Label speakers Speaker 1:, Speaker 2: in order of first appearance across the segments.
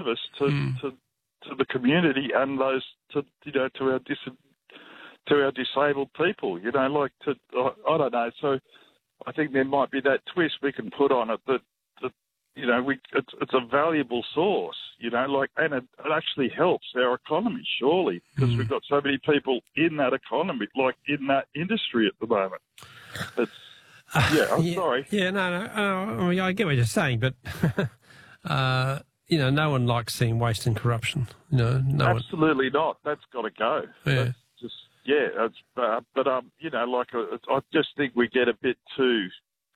Speaker 1: service to the community and those to our disabled people. I don't know. So I think there might be that twist we can put on it that it's a valuable source. And it actually helps our economy, surely, because we've got so many people in that economy, like in that industry at the moment. Sorry.
Speaker 2: Yeah, no. I mean, I get what you're saying, but no one likes seeing waste and corruption.
Speaker 1: Absolutely not. That's got to go.
Speaker 2: Yeah.
Speaker 1: I just think we get a bit too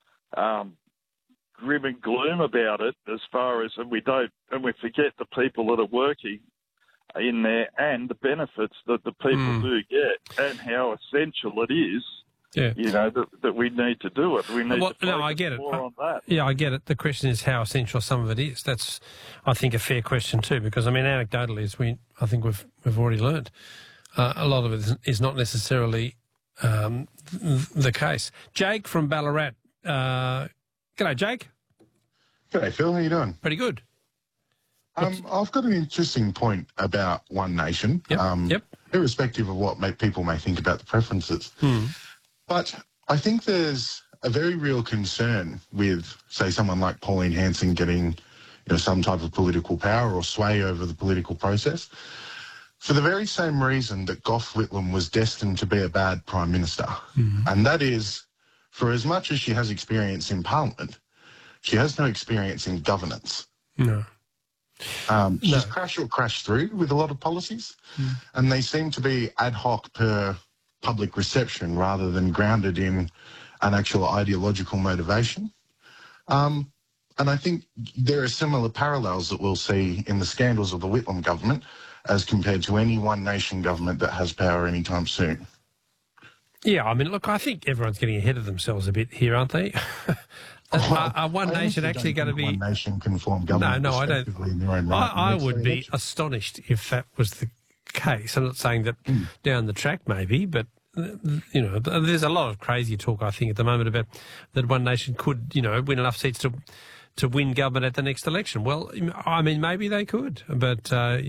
Speaker 1: grim and gloom about it, as far as, and we forget the people that are working in there and the benefits that the people do get, and how essential it is.
Speaker 2: Yeah.
Speaker 1: That we need to do it. We need to focus
Speaker 2: I get it.
Speaker 1: more on that.
Speaker 2: Yeah, I get it. The question is how essential some of it is. That's, I think, a fair question too, because, I mean, anecdotally, I think we've already learned, a lot of it is not necessarily the case. Jake from Ballarat. G'day, Jake.
Speaker 3: G'day, Phil. How you doing?
Speaker 2: Pretty good.
Speaker 3: I've got an interesting point about One Nation,
Speaker 2: Yep.
Speaker 3: irrespective of what people may think about the preferences. But I think there's a very real concern with, say, someone like Pauline Hanson getting some type of political power or sway over the political process, for the very same reason that Gough Whitlam was destined to be a bad Prime Minister. And that is, for as much as she has experience in Parliament, she has no experience in governance.
Speaker 2: No.
Speaker 3: She's crashed through with a lot of policies, and they seem to be ad hoc per public reception rather than grounded in an actual ideological motivation. And I think there are similar parallels that we'll see in the scandals of the Whitlam government as compared to any One Nation government that has power anytime soon.
Speaker 2: Yeah, I mean, look, I think everyone's getting ahead of themselves a bit here, aren't they? Are One Nation actually going to be...
Speaker 3: One Nation can form government
Speaker 2: No, I don't.
Speaker 3: in their own right.
Speaker 2: I would be astonished if that was the case. I'm not saying that down the track maybe, but, there's a lot of crazy talk, I think, at the moment about that One Nation could, win enough seats to win government at the next election. Well, I mean, maybe they could, but, are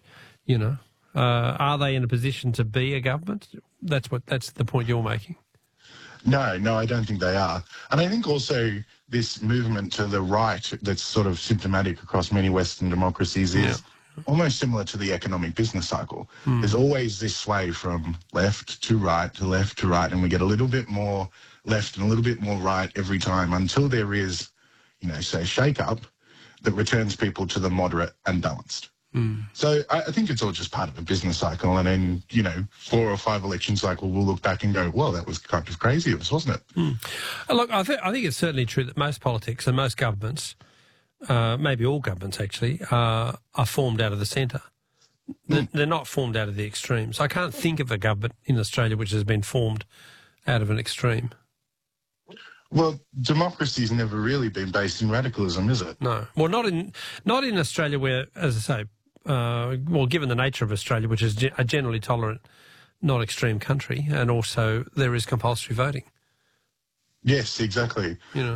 Speaker 2: they in a position to be a government? That's the point you're making.
Speaker 3: No, I don't think they are. And I think also this movement to the right that's sort of symptomatic across many Western democracies is almost similar to the economic business cycle. There's always this sway from left to right to left to right, and we get a little bit more left and a little bit more right every time until there is, say, a shake-up that returns people to the moderate and balanced. So I think it's all just part of a business cycle, and then, 4 or 5 election cycle, we'll look back and go, well, that was kind of crazy, wasn't it?
Speaker 2: Look, I think it's certainly true that most politics and most governments, maybe all governments actually, are formed out of the centre. They're not formed out of the extremes. I can't think of a government in Australia which has been formed out of an extreme.
Speaker 3: Well, democracy's never really been based in radicalism, is it?
Speaker 2: No. Well, not in Australia where, as I say, given the nature of Australia, which is a generally tolerant, not extreme country, and also there is compulsory voting.
Speaker 3: Yes, exactly.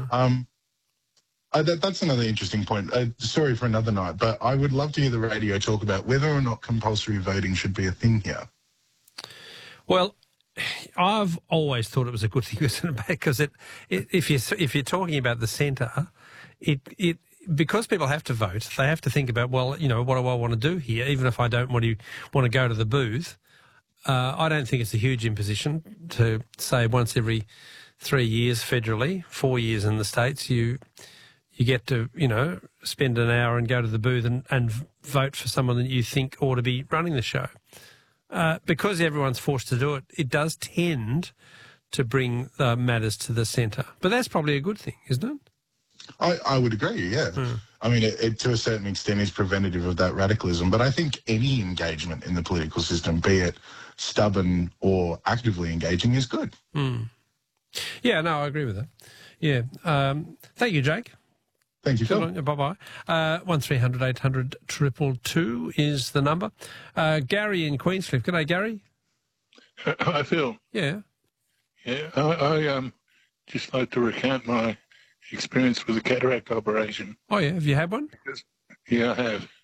Speaker 3: That's another interesting point. Sorry for another night, but I would love to hear the radio talk about whether or not compulsory voting should be a thing here.
Speaker 2: Well, I've always thought it was a good thing, because if you're talking about the centre, because people have to vote, they have to think about, well, what do I want to do here, even if I don't want to go to the booth. I don't think it's a huge imposition to say once every 3 years federally, 4 years in the States, you get to, spend an hour and go to the booth and vote for someone that you think ought to be running the show. Because everyone's forced to do it, it does tend to bring matters to the centre. But that's probably a good thing, isn't it?
Speaker 3: I would agree, yeah. I mean, it to a certain extent is preventative of that radicalism, but I think any engagement in the political system, be it stubborn or actively engaging, is good.
Speaker 2: Yeah, no, I agree with that. Yeah. Thank you, Jake.
Speaker 3: Thank you, Phil.
Speaker 2: Bye-bye. 1300 800 222 is the number. Gary in Queenscliff. G'day, Gary.
Speaker 4: Hi, Phil.
Speaker 2: Yeah.
Speaker 4: Yeah, I just like to recount my experience with the cataract operation.
Speaker 2: Oh, yeah. Have you had one?
Speaker 4: Yeah, I have.